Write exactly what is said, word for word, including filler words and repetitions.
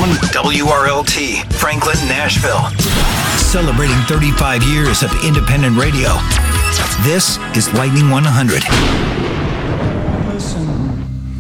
From W R L T, Franklin, Nashville. Celebrating thirty-five years of independent radio. This is Lightning one hundred.